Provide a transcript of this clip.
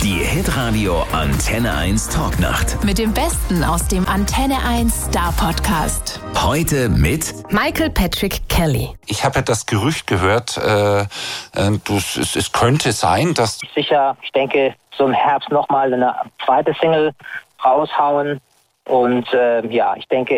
Die Hitradio Antenne 1 Talknacht. Mit dem Besten aus dem Antenne 1 Star Podcast. Heute mit Michael Patrick Kelly. Ich habe ja das Gerücht gehört, es könnte sein, dass... Sicher, ich denke, so im Herbst nochmal eine zweite Single raushauen. Und ich denke,